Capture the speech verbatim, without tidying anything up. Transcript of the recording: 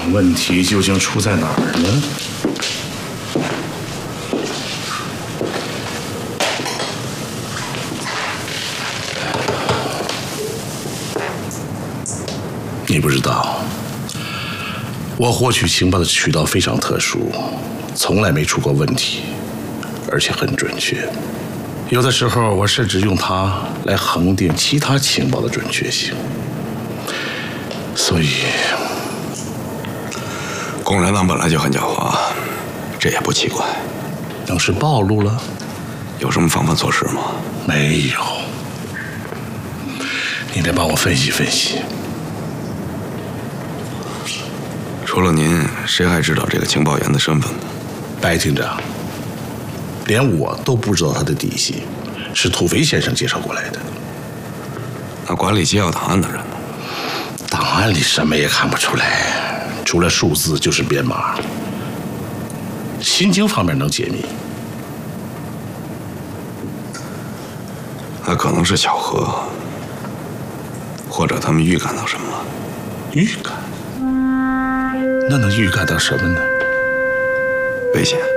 问题究竟出在哪儿呢？你不知道，我获取情报的渠道非常特殊，从来没出过问题，而且很准确。有的时候，我甚至用它来恒定其他情报的准确性。所以， 共产党本来就很狡猾，这也不奇怪。 要是暴露了， 有什么防范措施吗？ 没有。你得帮我分析分析。 除了您，谁还知道这个情报员的身份呢？ 白厅长，连我都不知道他的底细，是土肥先生介绍过来的。 那管理机要档案的人呢？ 档案里什么也看不出来，除了数字就是编码。心经方面能解密， 那可能是巧合，或者他们预感到什么了。 预感？那能预感到什么呢？ 危险。